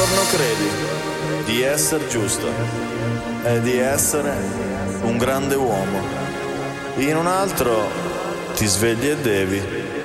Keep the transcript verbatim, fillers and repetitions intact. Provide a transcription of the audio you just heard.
giorno credi di essere giusto e di essere un grande uomo, in un altro ti svegli e devi